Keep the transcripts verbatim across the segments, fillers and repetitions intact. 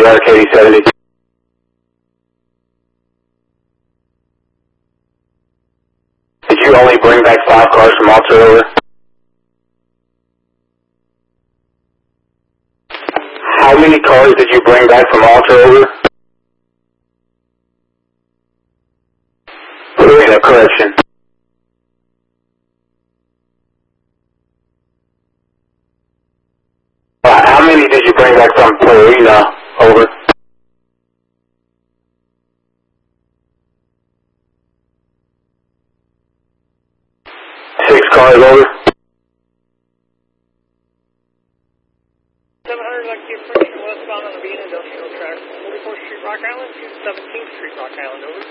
Mark eighty seventy. Did you only bring back five cars from Alta over? How many cars did you bring back from Alta over? Purina, correction. Uh, how many did you bring back from Purina over? Six cars over. seven hundred, like the approach westbound on the Bean Industrial Track, forty-fourth Street, Rock Island, to seventeenth Street, Rock Island, over.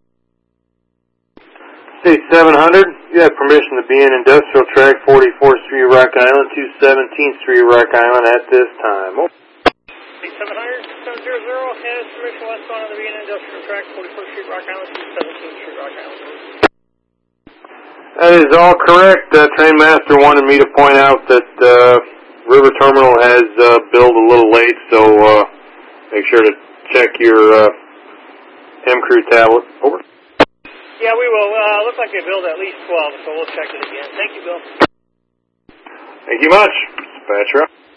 Say seven hundred, you have permission to be in Industrial Track, forty-fourth Street, Rock Island, to seventeenth Street, Rock Island at this time. Oh. seven hundred, seven hundred, has permission westbound on the Bean Industrial Track, forty-fourth Street, Rock Island, to seventeenth Street, Rock Island, over. That is all correct. Uh, Trainmaster wanted me to point out that uh, River Terminal has uh, billed a little late, so uh, make sure to check your uh, M-Crew tablet. Over. Yeah, we will. Uh, looks like they billed at least twelve, so we'll check it again. Thank you, Bill. Thank you much, Dispatcher.